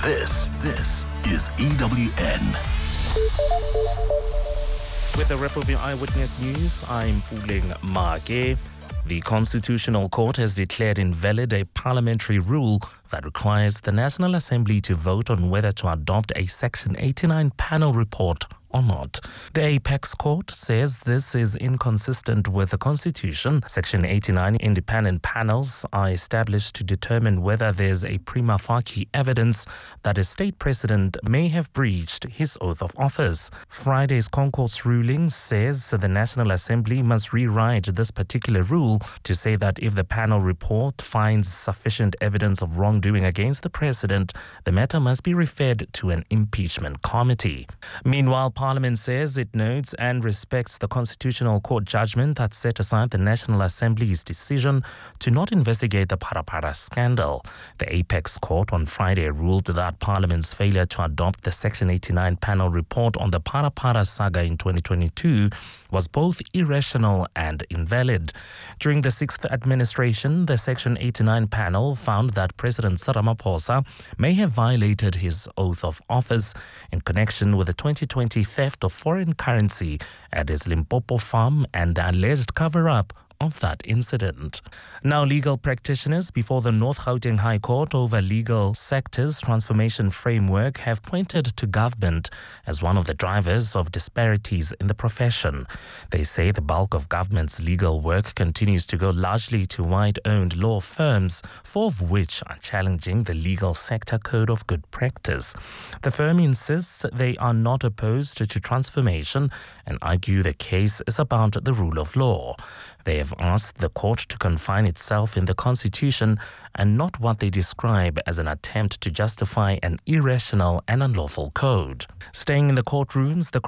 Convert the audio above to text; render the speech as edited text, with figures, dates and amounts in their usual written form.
This is EWN. With the Republic Eyewitness News, I'm Puleng Make. The Constitutional Court has declared invalid a parliamentary rule that requires the National Assembly to vote on whether to adopt a Section 89 panel report or not. The Apex Court says this is inconsistent with the Constitution. Section 89 independent panels are established to determine whether there's a prima facie evidence that a state president may have breached his oath of office. Friday's Concourse ruling says the National Assembly must rewrite this particular rule to say that if the panel report finds sufficient evidence of wrongdoing against the president, the matter must be referred to an impeachment committee. Meanwhile, Parliament says it notes and respects the Constitutional Court judgment that set aside the National Assembly's decision to not investigate the Phala-Phala scandal. The Apex Court on Friday ruled that Parliament's failure to adopt the Section 89 panel report on the Phala-Phala saga in 2022 was both irrational and invalid. During the 6th administration, the Section 89 panel found that President Cyril Ramaphosa may have violated his oath of office in connection with the 2020 theft of foreign currency at his Limpopo farm and the alleged cover-up of that incident. Now, legal practitioners before the North Gauteng High Court over legal sector's transformation framework have pointed to government as one of the drivers of disparities in the profession. They say the bulk of government's legal work continues to go largely to white-owned law firms, 4 of which are challenging the legal sector code of good practice. The firm insists they are not opposed to transformation and argue the case is about the rule of law. They have asked the court to confine itself in the Constitution and not what they describe as an attempt to justify an irrational and unlawful code. Staying in the courtrooms, the